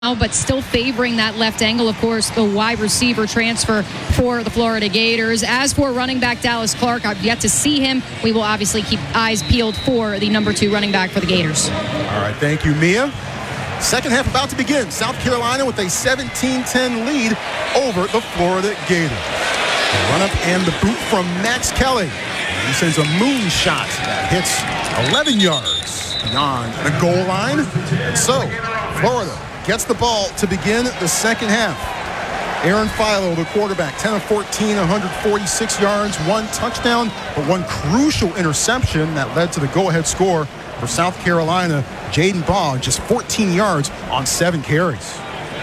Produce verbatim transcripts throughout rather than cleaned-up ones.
but still favoring that left angle, of course, the wide receiver transfer for the Florida Gators. As for running back Dallas Clark, I've yet to see him. We will obviously keep eyes peeled for the number two running back for the Gators. All right, thank you, Mia. Second half about to begin. South Carolina with a seventeen ten lead over the Florida Gators. The run-up and the boot from Max Kelly. He sends a moonshot that hits eleven yards beyond the goal line. So, Florida gets the ball to begin the second half. Aaron Philo, the quarterback, ten of fourteen, one hundred forty-six yards, one touchdown, but one crucial interception that led to the go-ahead score for South Carolina. Jaden Baugh, just fourteen yards on seven carries.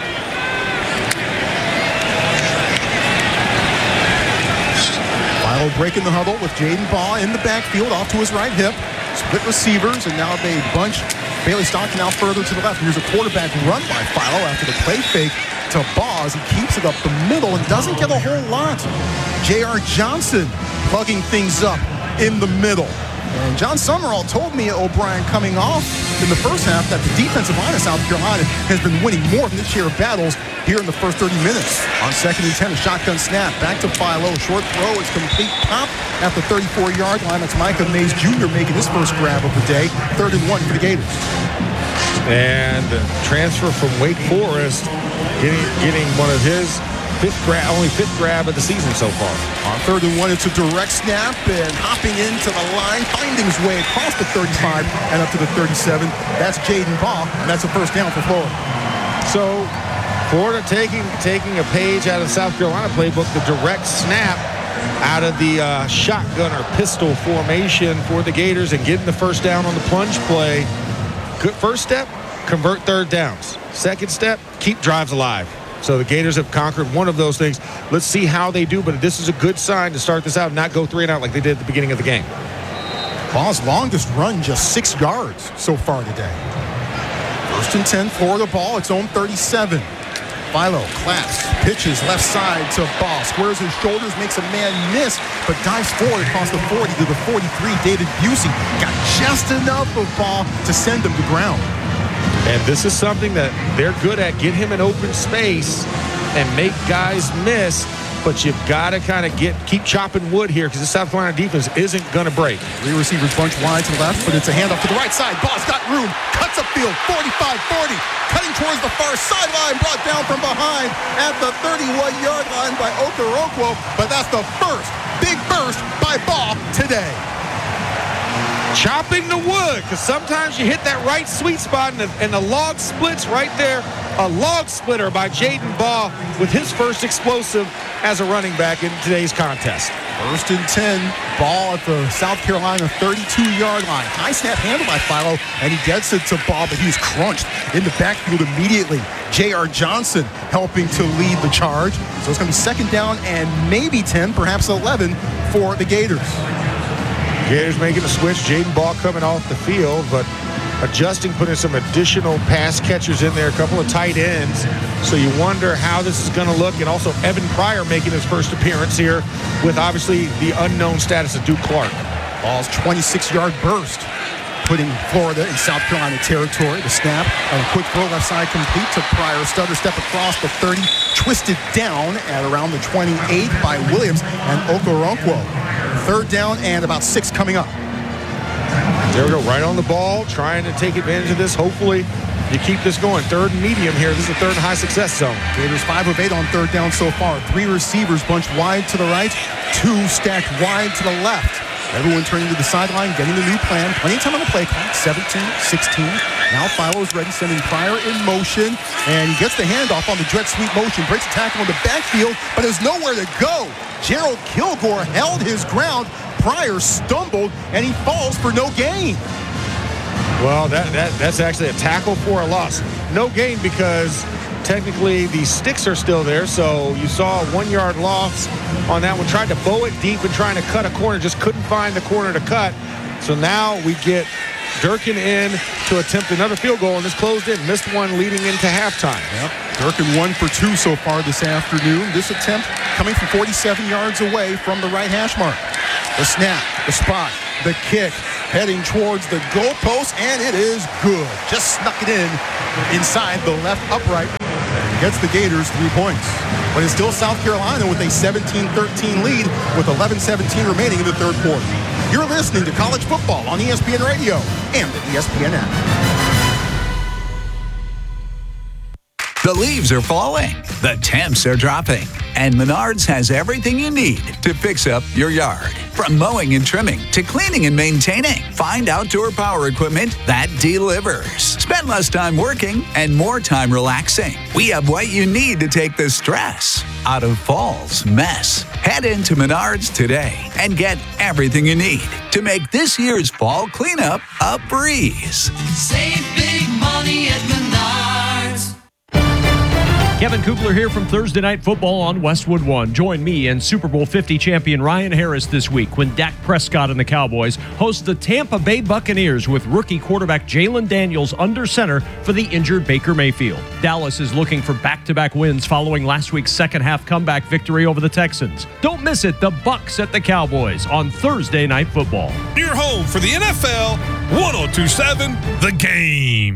Philo breaking the huddle with Jaden Baugh in the backfield off to his right hip. Split receivers, and now they bunch Bailey Stockton out further to the left. Here's a quarterback run by Philo after the play fake to Baugh as he keeps it up the middle and doesn't get a whole lot. J R. Johnson plugging things up in the middle. And John Summerall told me, O'Brien, coming off in the first half, that the defensive line of South Carolina has been winning more than its share of battles here in the first thirty minutes. On second and ten, a shotgun snap. Back to Philo. Short throw. It's complete. Pop at the thirty-four yard line. That's Micah Mays Junior making his first grab of the day. Third and one for the Gators. And transfer from Wake Forest, getting getting one of his fifth grab, only fifth grab of the season so far. On third and one, it's a direct snap, and hopping into the line, finding his way across the thirty-five and up to the thirty-seven. That's Jaden Baugh, and that's a first down for Florida. So Florida taking taking a page out of the South Carolina playbook, the direct snap out of the uh, shotgun or pistol formation for the Gators and getting the first down on the plunge play. Good first step, convert third downs. Second step, keep drives alive. So the Gators have conquered one of those things. Let's see how they do, but this is a good sign to start this out and not go three and out like they did at the beginning of the game. Ball's longest run, just six yards so far today. First and ten, Florida ball, its own thirty-seven. Philo claps, pitches left side to Baugh, squares his shoulders, makes a man miss, but dives forward across the forty to the forty-three. David Busey got just enough of Baugh to send him to ground. And this is something that they're good at. Get him in open space and make guys miss, but you've got to kind of get keep chopping wood here because the South Carolina defense isn't going to break. Three receivers bunch wide to the left, but it's a handoff to the right side. Baugh's got room, cuts upfield, forty-five forty, cutting towards the far sideline, brought down from behind at the thirty-one yard line by Okoronkwo, but that's the first big burst by Baugh today. Chopping the wood, because sometimes you hit that right sweet spot and the, and the log splits right there. A log splitter by Jaden Baugh with his first explosive as a running back in today's contest. First and ten, ball at the South Carolina thirty-two yard line. High snap handled by Philo, and he gets it to Baugh, but he was crunched in the backfield immediately. J R. Johnson helping to lead the charge. So it's going to be second down and maybe ten, perhaps eleven for the Gators. Gators making a switch. Jaden Baugh coming off the field, but adjusting, putting some additional pass catchers in there, a couple of tight ends. So you wonder how this is going to look. And also Evan Pryor making his first appearance here with obviously the unknown status of Duke Clark. Ball's twenty-six yard burst, putting Florida in South Carolina territory. The snap and a quick throw left side complete to Pryor. Stutter step across the thirty, twisted down at around the twenty-eight by Williams and Okoronkwo. Third down and about six coming up. There we go, right on the ball, trying to take advantage of this. Hopefully you keep this going. Third and medium here. This is the third and high success zone. Gators five of eight on third down so far. Three receivers bunched wide to the right, two stacked wide to the left. Everyone turning to the sideline, getting the new plan. Plenty of time on the play clock. seventeen sixteen. Now Philo's ready, sending Pryor in motion. And he gets the handoff on the jet sweep motion. Breaks a tackle in the backfield, but there's nowhere to go. Gerald Kilgore held his ground. Pryor stumbled, and he falls for no gain. Well, that, that that's actually a tackle for a loss. No gain because technically the sticks are still there, so you saw a one-yard loss on that one. Tried to bow it deep and trying to cut a corner, just couldn't find the corner to cut. So now we get Durkin in to attempt another field goal, and this closed in. Missed one leading into halftime. Yep. Durkin one for two so far this afternoon. This attempt coming from forty-seven yards away from the right hash mark. The snap, the spot, the kick, heading towards the goalpost, and it is good. Just snuck it in inside the left upright. Gets the Gators three points. But it's still South Carolina with a seventeen thirteen lead with eleven seventeen remaining in the third quarter. You're listening to College Football on E S P N Radio and the E S P N app. The leaves are falling, the temps are dropping, and Menards has everything you need to fix up your yard. From mowing and trimming to cleaning and maintaining, find outdoor power equipment that delivers. Spend less time working and more time relaxing. We have what you need to take the stress out of fall's mess. Head into Menards today and get everything you need to make this year's fall cleanup a breeze. Save big money at Menards. Kevin Kugler here from Thursday Night Football on Westwood One. Join me and Super Bowl fifty champion Ryan Harris this week when Dak Prescott and the Cowboys host the Tampa Bay Buccaneers with rookie quarterback Jalen Daniels under center for the injured Baker Mayfield. Dallas is looking for back-to-back wins following last week's second-half comeback victory over the Texans. Don't miss it, the Bucs at the Cowboys on Thursday Night Football. Your home for the N F L, one oh two point seven The Game.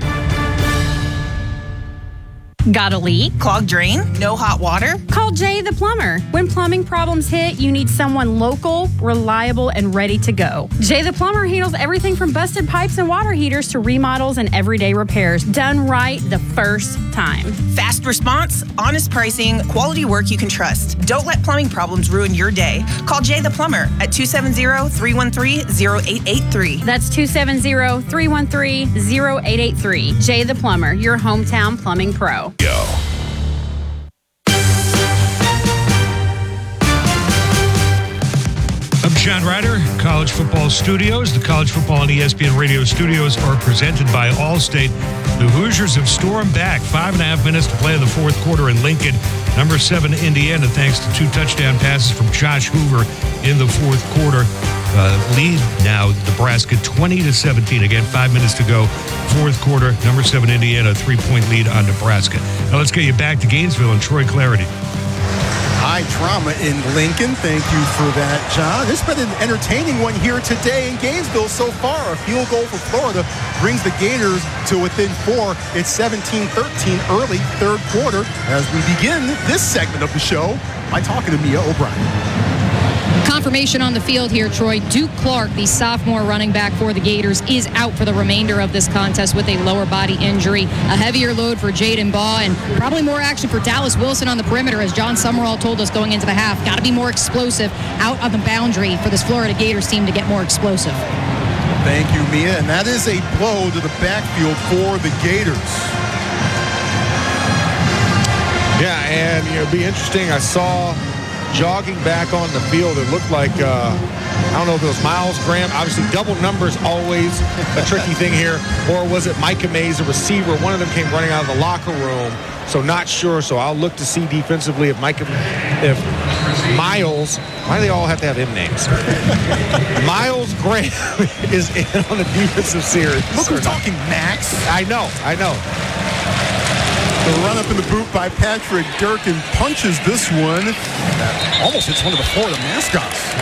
Got a leak? Clogged drain? No hot water? Call Jay the Plumber. When plumbing problems hit, you need someone local, reliable, and ready to go. Jay the Plumber handles everything from busted pipes and water heaters to remodels and everyday repairs. Done right the first time. Fast response, honest pricing, quality work you can trust. Don't let plumbing problems ruin your day. Call Jay the Plumber at two seven zero, three one three, zero eight eight three. That's two seven zero, three one three, zero eight eight three. Jay the Plumber, your hometown plumbing pro. Go. I'm Sean Ryder, College Football Studios. The College Football and E S P N Radio Studios are presented by Allstate. The Hoosiers have stormed back. Five and a half minutes to play in the fourth quarter in Lincoln. Number seven, Indiana, thanks to two touchdown passes from Josh Hoover in the fourth quarter. Uh, lead now, Nebraska twenty to seventeen. Again, five minutes to go. Fourth quarter, number seven, Indiana, three-point lead on Nebraska. Now let's get you back to Gainesville and Troy Clarity. High trauma in Lincoln. Thank you for that, John. It's been an entertaining one here today in Gainesville so far. A field goal for Florida brings the Gators to within four. It's seventeen thirteen early third quarter as we begin this segment of the show by talking to Mia O'Brien. Confirmation on the field here, Troy. Duke Clark, the sophomore running back for the Gators, is out for the remainder of this contest with a lower body injury. A heavier load for Jaden Baugh and probably more action for Dallas Wilson on the perimeter, as John Summerall told us going into the half. Got to be more explosive out on the boundary for this Florida Gators team to get more explosive. Thank you, Mia. And that is a blow to the backfield for the Gators. Yeah, and you know, it'd be interesting. I saw jogging back on the field, it looked like, uh, I don't know if it was Miles Graham. Obviously, double numbers always a tricky thing here. Or was it Micah Mays, a receiver? One of them came running out of the locker room. So not sure. So I'll look to see defensively if Micah, if Miles, why do they all have to have him names? Miles Graham is in on the defensive series. Look who's talking, Max. I know, I know. The run up in the boot by Patrick Durkin punches this one. Almost hits one of the Florida mascots.